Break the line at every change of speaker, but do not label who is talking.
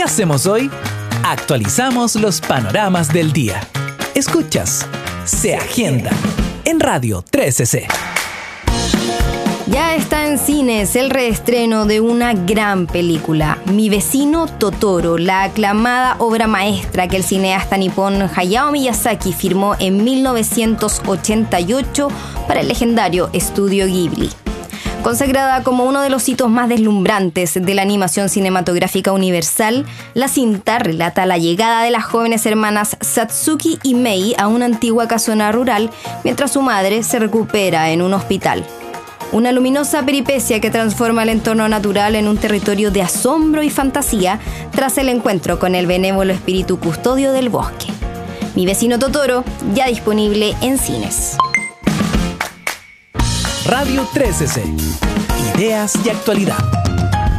hacemos hoy? Actualizamos los panoramas del día. Escuchas Se Agenda en Radio 13C.
Ya está en cines el reestreno de una gran película, Mi vecino Totoro, la aclamada obra maestra que el cineasta nipón Hayao Miyazaki firmó en 1988 para el legendario estudio Ghibli. Consagrada como uno de los hitos más deslumbrantes de la animación cinematográfica universal, la cinta relata la llegada de las jóvenes hermanas Satsuki y Mei a una antigua casona rural mientras su madre se recupera en un hospital. Una luminosa peripecia que transforma el entorno natural en un territorio de asombro y fantasía tras el encuentro con el benévolo espíritu custodio del bosque. Mi vecino Totoro, ya disponible en cines.
Radio 13C. Ideas y actualidad.